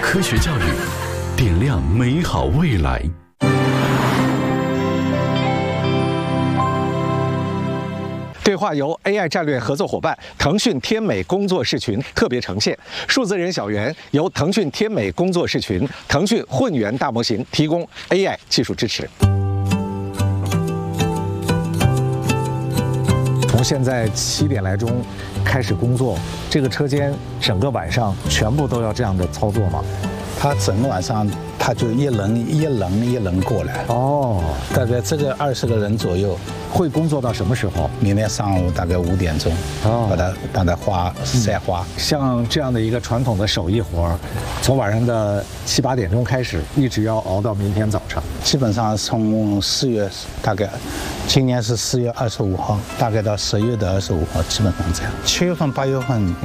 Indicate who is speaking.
Speaker 1: 科学教育，点亮美好未来。
Speaker 2: 对话由 AI 战略合作伙伴腾讯天美工作室群特别呈现，数字人小圆由腾讯天美工作室群、腾讯混元大模型提供 AI 技术支持。从现在7点来钟开始工作，这个车间整个晚上全部都要这样的操作吗？
Speaker 3: 它整个晚上，它就一轮过来。
Speaker 2: 哦，
Speaker 3: 大概这个20个人左右，
Speaker 2: 会工作到什么时候？
Speaker 3: 明天上午大概5点钟，把它晒花。
Speaker 2: 像这样的一个传统的手艺活，从晚上的7、8点钟开始，一直要熬到明天早上。
Speaker 3: 基本上从4月，大概今年是4月25号，大概到10月的25号，基本上这样。7月份、8月份